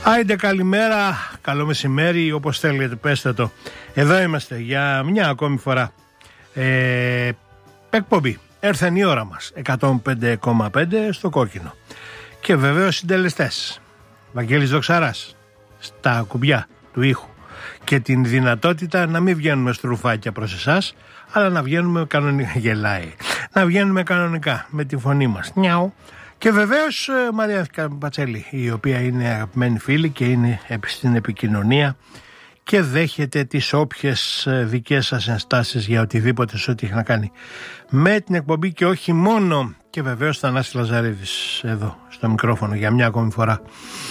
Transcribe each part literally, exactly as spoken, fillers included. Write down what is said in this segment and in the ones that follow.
Άιντε καλημέρα, καλό μεσημέρι, όπως θέλετε πέστε το. Εδώ είμαστε για μια ακόμη φορά. ε, Εκπομπή, έρθεν η ώρα μας, εκατόν πέντε κόμμα πέντε στο κόκκινο. Και βεβαίως συντελεστές, Βαγγέλης Δοξαράς, στα κουμπιά του ήχου. Και την δυνατότητα να μην βγαίνουμε στρουφάκια προς εσάς, αλλά να βγαίνουμε κανονικά, γελάει, να βγαίνουμε κανονικά με τη φωνή μας. Νιάου. Και βεβαίως Μαρία Πατσέλη, η οποία είναι αγαπημένη φίλη και είναι στην επικοινωνία και δέχεται τις όποιες δικές σας ενστάσεις για οτιδήποτε σε ό,τι έχει να κάνει με την εκπομπή και όχι μόνο. Και βεβαίως Θανάσης Λαζαρίδης εδώ στο μικρόφωνο για μια ακόμη φορά.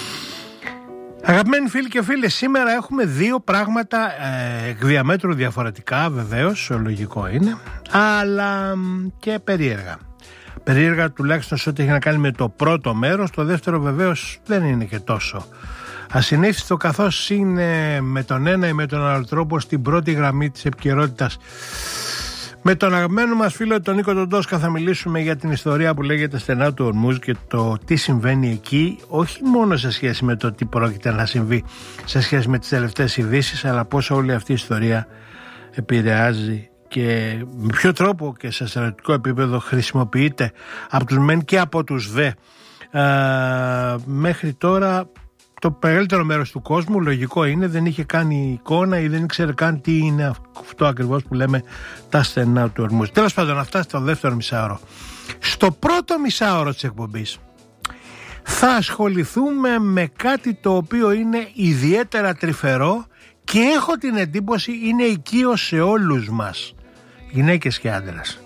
Αγαπημένοι φίλοι και φίλες, σήμερα έχουμε δύο πράγματα ε, εκ διαμέτρου διαφορετικά, βεβαίως, λογικό είναι, αλλά και περίεργα. Περίεργα τουλάχιστον σε ό,τι έχει να κάνει με το πρώτο μέρος. Το δεύτερο βεβαίως δεν είναι και τόσο ασυνήθιστο, καθώς είναι με τον ένα ή με τον άλλο τρόπο στην πρώτη γραμμή της επικαιρότητας. Με τον αγαπημένο μας φίλο τον Νίκο τον Τόσκα θα μιλήσουμε για την ιστορία που λέγεται Στενά του Ορμούζ και το τι συμβαίνει εκεί, όχι μόνο σε σχέση με το τι πρόκειται να συμβεί σε σχέση με τις τελευταίες ειδήσεις, αλλά πώς όλη αυτή η ιστορία επηρεάζει και με ποιο τρόπο και σε στρατιωτικό επίπεδο χρησιμοποιείται από τους μεν και από τους δε. Ε, μέχρι τώρα το μεγαλύτερο μέρος του κόσμου, λογικό είναι, δεν είχε κάνει εικόνα ή δεν ήξερε καν τι είναι αυτό ακριβώς που λέμε τα στενά του Ορμούζ. Τέλος πάντων, αυτά στο δεύτερο μισάωρο. Στο πρώτο μισάωρο της εκπομπής θα ασχοληθούμε με κάτι το οποίο είναι ιδιαίτερα τρυφερό και έχω την εντύπωση είναι οικείο σε όλους μας, γυναίκες και άντρες.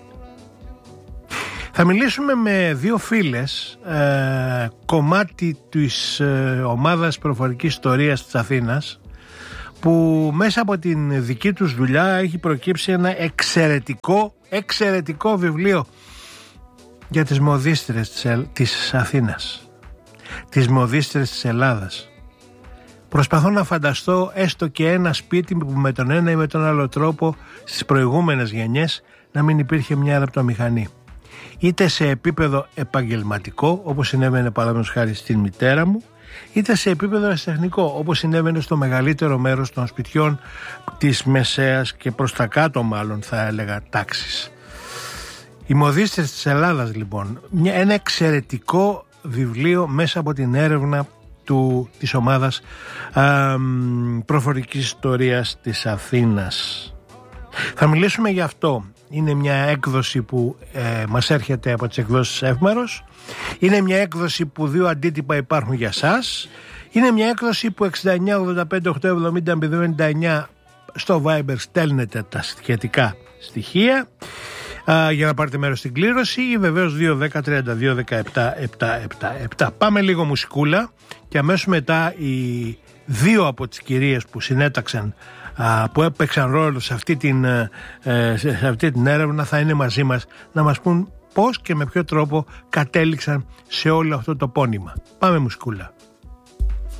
Θα μιλήσουμε με δύο φίλες, ε, κομμάτι της ε, ομάδας προφορικής ιστορίας της Αθήνας, που μέσα από την δική τους δουλειά έχει προκύψει ένα εξαιρετικό, εξαιρετικό βιβλίο για τις μοδίστρες της, της Αθήνας, τις μοδίστρες της Ελλάδας. Προσπαθώ να φανταστώ έστω και ένα σπίτι που με τον ένα ή με τον άλλο τρόπο στις προηγούμενες γενιές να μην υπήρχε μια ραπτομηχανή. Είτε σε επίπεδο επαγγελματικό, όπως συνέβαινε παραδείγματος χάρη στην μητέρα μου, είτε σε επίπεδο αισθητικό, όπως συνέβαινε στο μεγαλύτερο μέρος των σπιτιών της μεσαίας και προς τα κάτω μάλλον θα έλεγα τάξης. Οι μοδίστρες της Ελλάδας λοιπόν, μια, ένα εξαιρετικό βιβλίο μέσα από την έρευνα του, της ομάδας α, προφορικής ιστορίας της Αθήνας. Θα μιλήσουμε γι' αυτό. Είναι μια έκδοση που ε, μας έρχεται από τις εκδόσεις Εύμερος. Είναι μια έκδοση που δύο αντίτυπα υπάρχουν για σας. Είναι μια έκδοση που εξήντα εννιά ογδόντα πέντε οκτακόσια εβδομήντα μηδέν ενενήντα εννιά στο Viber στέλνετε τα σχετικά στοιχεία α, για να πάρετε μέρος στην κλήρωση, ή βεβαίως δύο δέκα τριάντα δύο δεκαεπτά εβδομήντα επτά. Πάμε λίγο μουσικούλα και αμέσως μετά οι δύο από τις κυρίες που συνέταξαν, που έπαιξαν ρόλο σε αυτή, την, σε αυτή την έρευνα θα είναι μαζί μας να μας πούν πώς και με ποιο τρόπο κατέληξαν σε όλο αυτό το πόνημα. Πάμε μουσικούλα.